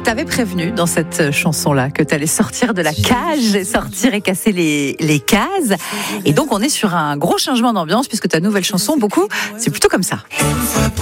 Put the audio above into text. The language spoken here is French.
t'avais prévenu dans cette chanson-là que t'allais sortir de la cage et sortir et casser les cases. Et donc, on est sur un gros changement d'ambiance puisque ta nouvelle chanson, beaucoup, c'est plutôt comme ça.